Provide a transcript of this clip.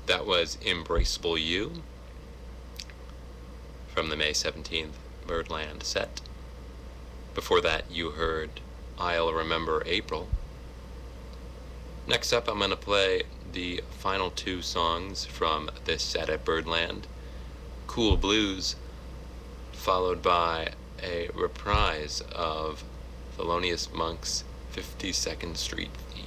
That was Embraceable You from the May 17th Birdland set. Before that, you heard I'll Remember April. Next up, I'm going to play the final two songs from this set at Birdland. Cool Blues, followed by a reprise of Thelonious Monk's 52nd Street theme.